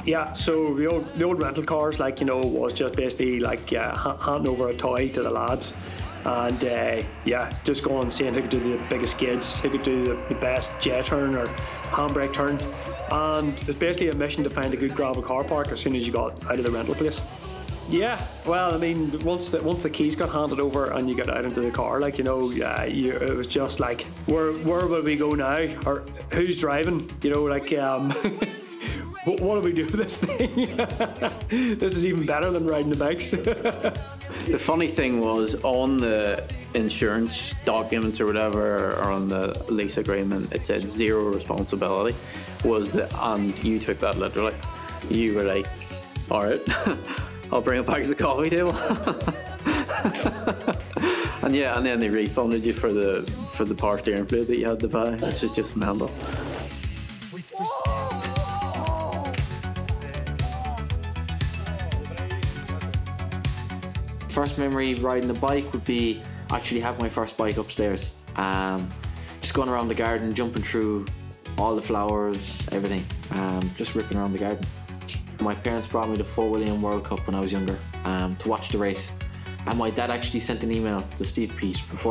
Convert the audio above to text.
Yeah, so the old rental cars, was just basically handing over a toy to the lads, and just going and seeing who could do the biggest skids, who could do the best J turn or handbrake turn, and it's basically a mission to find a good gravel car park as soon as you got out of the rental place. Yeah, well, I mean, once the keys got handed over and you got out into the car, it was just like, where will we go now, or who's driving? What do we do with this thing? This is even better than riding the bikes. The funny thing was, on the insurance documents or whatever, or on the lease agreement, it said zero responsibility. And you took that literally. You were like, all right, I'll bring it back to the coffee table. and then they refunded you for the power steering fluid that you had to buy, which is just mental. First memory riding a bike would be actually having my first bike upstairs. Just going around the garden, jumping through all the flowers, everything. Just ripping around the garden. My parents brought me to Fort William World Cup when I was younger to watch the race. And my dad actually sent an email to Steve Peat before